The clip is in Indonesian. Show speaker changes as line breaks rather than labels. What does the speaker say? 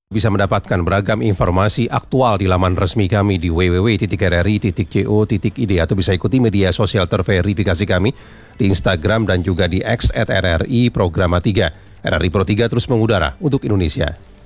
Bisa mendapatkan beragam informasi aktual di laman resmi kami di www.rri.co.id atau bisa ikuti media sosial terverifikasi kami di Instagram dan juga di X @RRI Programa 3. RRI Pro 3 terus mengudara untuk Indonesia.